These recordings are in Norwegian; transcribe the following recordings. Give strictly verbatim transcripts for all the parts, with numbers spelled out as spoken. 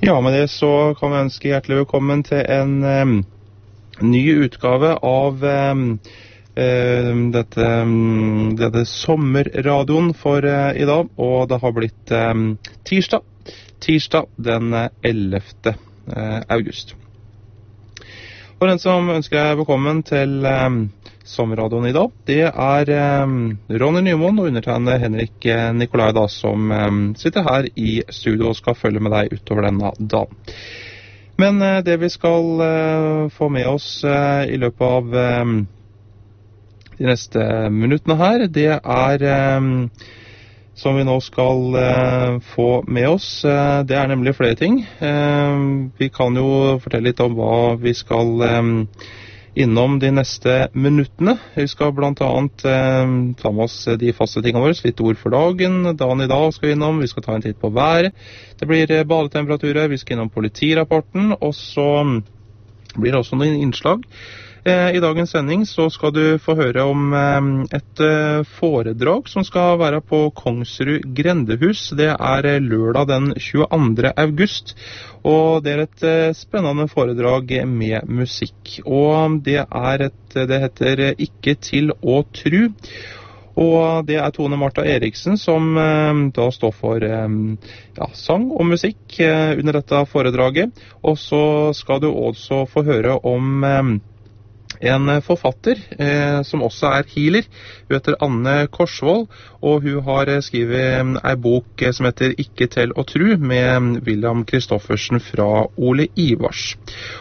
Ja, med det så kan vi ønske hjertelig velkommen til en um, ny utgave av um, uh, dette, um, dette sommerradioen for uh, i dag, og det har blitt um, tirsdag, tirsdag den ellevte Uh, august. Og den som ønsker velkommen til um, sommerradioen i dag, det er um, Ronny Nymoen og undertegnet Henrik Nikolai da, som um, sitter her i studio og skal følge med deg utover denne dagen. Men uh, det vi skal uh, få med oss uh, i løpet av um, de neste minuttene her, det er um, som vi nå skal uh, få med oss. Uh, det er nemlig flere ting. Uh, vi kan jo fortelle litt om hva vi skal um, innom de neste minuttene. Vi skal blant annet uh, ta med oss de faste tingene våre, litt ord for dagen. Dagen i dag skal vi innom. Vi skal ta en titt på været. Det blir uh, badetemperaturer. Vi skal innom politirapporten, og så blir det også noen innslag. I dagens sending så skal du få høre om et foredrag som skal være på Kongsrud Grendehus. Det er lørdag den tjueandre august, og det er et spennende foredrag med musikk. Og det, er et, det heter Ikke til å tru. Og det er Tone Martha Eriksen som eh, da står for eh, ja, sang og musikk eh, under dette foredraget. Og så skal du også få høre om eh, en forfatter eh, som også er healer. Hun heter Anne Korsvold, og hun har skrevet en bok som heter Ikke til å tru, med William Kristoffersen fra Ole Ivars.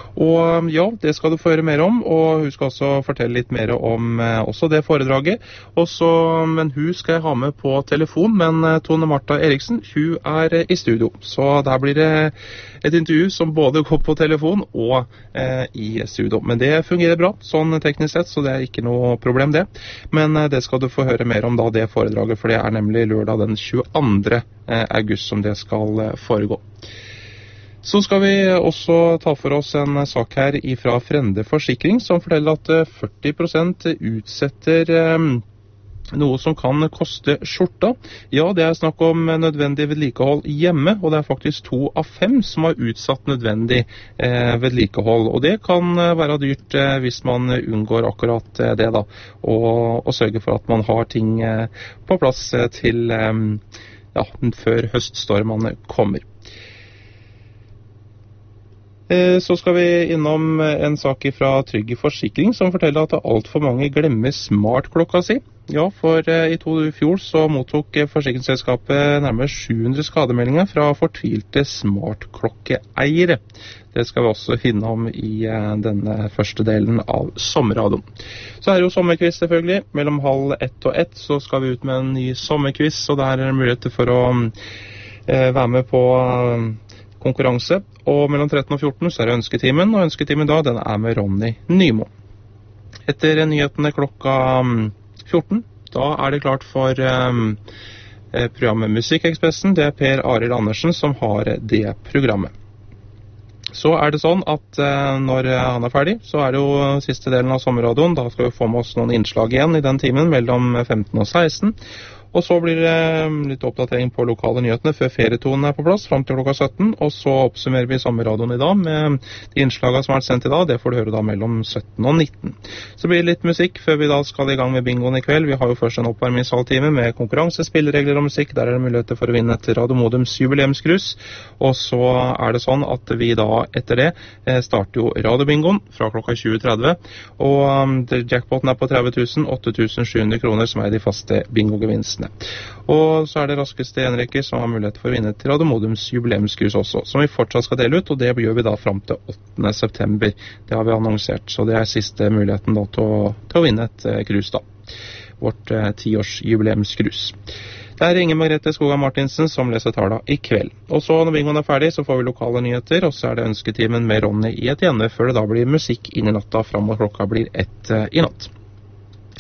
Og ja, det skal du få høre mer om, og hun skal også fortelle litt mer om eh, også det foredraget. Også, men hun skal jeg ha med på telefon, men eh, Tone Martha Eriksen, hun er eh, i studio. Så der blir det et intervju som både går på telefon og eh, i studio. Men det fungerer bra, sånn teknisk sett, så det er ikke noe problem det. Men eh, det skal du få høre mer om da, det foredraget, for det er nemlig lørdag den tjueandre august som det skal eh, foregå. Så skal vi også ta for oss en sak her fra Frende Forsikring, som forteller at førti prosent utsetter eh, noe som kan koste skjorta. Ja, det er snakk om nødvendig vedlikehold hjemme, og det er faktisk to av fem som har utsatt nødvendig eh, vedlikehold. Og det kan være dyrt eh, hvis man unngår akkurat eh, det da, og, og sørger for at man har ting eh, på plass eh, til eh, ja, før høststormene kommer. Så skal vi innom en sak fra Trygg Forsikring som forteller at alt for mange glemmer smartklokka si. Ja, for i fjor så mottok forsikringsselskapet nærmere sju hundre skademeldinger fra fortvilte smartklokkeeiere. Det skal vi også innom i denne første delen av sommerradioen. Så er det jo sommerquiz selvfølgelig. Mellom halv ett og ett så skal vi ut med en ny sommerquiz, og der er det muligheter for å eh, være med på konkurranse, og mellom tretten og fjorten så er det ønsketimen, og ønsketimen da, den er med Ronny Nymoen. Etter nyhetene klokka fjorten, da er det klart for um, programmet Musikkekspressen. Det er Per Arild Andersen som har det programmet. Så er det sånn at uh, når han er ferdig, så er det jo siste delen av sommerradioen. Da skal vi få med oss noen innslag igjen i den timen mellom femten og seksten. Og så blir det litt oppdatering på lokale nyhetene før ferietonen er på plass, frem til klokka sytten. Og så oppsummerer vi sommerradioen i dag med de innslagene som er sendt i dag. Det får du høre da mellom sytten og nitten. Så blir det litt musikk før vi da skal i gang med bingoen i kveld. Vi har jo først en oppvarmingshalvtime med konkurranse, spilleregler og musikk. Der er det muligheter for å vinne et Radio Modums jubileumskrus. Og så er det sånn at vi da etter det starter jo radiobingoen fra klokka tjue tretti. Og jackpoten er på tretti tusen åtte tusen sju hundre kroner, som er de faste bingogevinstene. Og så er det raskeste en rekke som har mulighet for å vinne til Radio Modums jubileumskrus også, som vi fortsatt skal dele ut, og det gjør vi da frem til åttende september. Det har vi annonsert, så det er siste muligheten da til å, til å vinne et uh, krus da. Vårt uh, tiårs jubileumskrus. Det er Inger Margrethe Skoga Martinsen som leser tala i kveld. Og så når bingoen er ferdig, så får vi lokale nyheter, og så er det ønsketimen med Ronny i et ende, før det da blir musikk inn i natta, frem og klokka blir ett uh, i natt.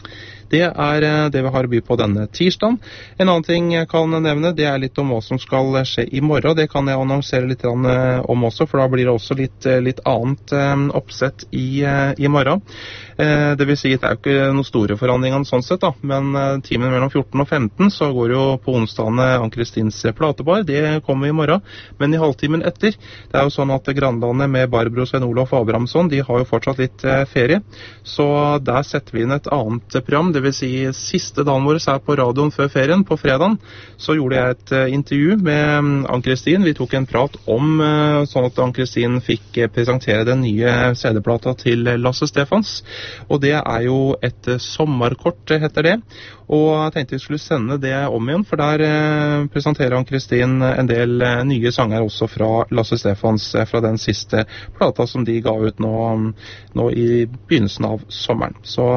Det er eh, det vi har å by på denne tirsdagen. En annen ting jeg kan nevne, det er litt om hva som skal skje i morgen. Det kan jeg annonsere litt om også, for da blir det også litt, litt annet oppsett i, i morgen. Det vil si, det er jo ikke noen store forandringer sånn sett da, men timen mellom fjorten og femten så går jo på onsdagen Ann-Kristins platebar. Det kommer i morgen, men i halvtimen etter, det er jo sånn at Grandlandet med Barbro, Svein Olof og Abrahamsson, de har jo fortsatt litt ferie, så der setter vi inn et annet program. Det vil si, siste dagen vår er på radioen før ferien, på fredagen, så gjorde jeg et intervju med Ann-Kristin. Vi tok en prat om sånn at Ann-Kristin fikk presentere den nye C D-plata til Lasse Stefans. Og det er jo et sommerkort, heter det. Og jeg tenkte vi skulle sende det om igjen, for der eh, presenterer Ann-Kristin en del eh, nye sanger også fra Lasse Stefans, eh, fra den siste plata som de ga ut nå, nå i begynnelsen av sommeren. Så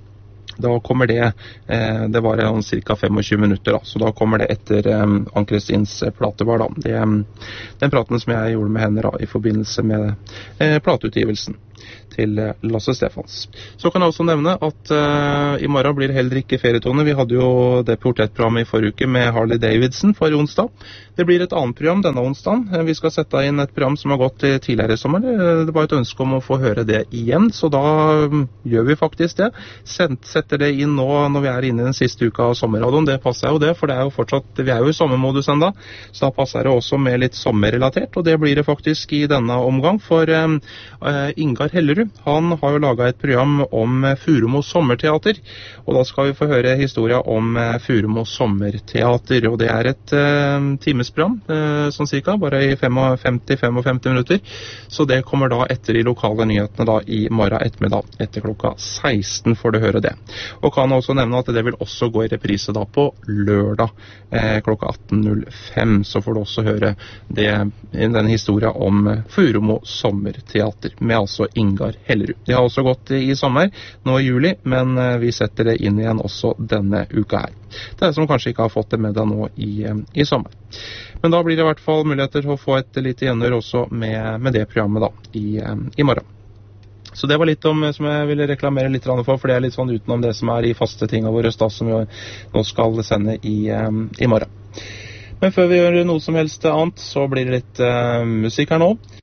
da kommer det, eh, det var cirka tjuefem minutter da, så da kommer det etter eh, Ann-Kristins platebar da. Det, den praten som jeg gjorde med henne da, i forbindelse med eh, plateutgivelsen til Lasse Stefans. Så kan jeg også nevne at uh, i morgen blir det heller ikke ferietone. Vi hadde jo det portrettprogrammet i forrige uke med Harley Davidson for onsdag. Det blir et annet program denne onsdagen. Vi skal sette inn et program som har gått tidligere i sommer. Det var et ønske om å få høre det igjen, så da um, gjør vi faktisk det. Setter det inn nå når vi er inne i den siste uka av sommerradioen. Det passer jo det, for det er jo fortsatt, vi er jo i sommermodus enda, så da passer det også med litt sommerrelatert, og det blir det faktisk i denne omgang, for um, uh, Ingar Hellerud, han har jo laget et program om Furumo Sommerteater, og da skal vi få høre historien om Furumo Sommerteater, og det er et uh, timesprogram, uh, sånn cirka, bare i femtifem til femtifem minutter, så det kommer da etter de lokale nyhetene da i morgen ettermiddag, etter klokka seksten får du høre det. Og kan også nevne at det vil også gå i reprise da på lørdag eh, klokka atten null fem, så får du også høre det, den historien om Furumo Sommerteater, med altså Ingar Hellerud. Det har også gått i sommer, nå i juli, men vi setter det inn igjen også denne uka her. Det er som kanskje ikke har fått det med deg nå i, i sommer. Men da blir det i hvert fall muligheter til å få et lite gjenhør også med, med det programmet da, i, i morgen. Så det var litt om som jeg ville reklamere litt for, for det er litt sånn utenom det som er i faste tingene våre da, som vi nå skal sende i, i morgen. Men før vi gjør noe som helst annet, så blir det litt uh, musikk her nå.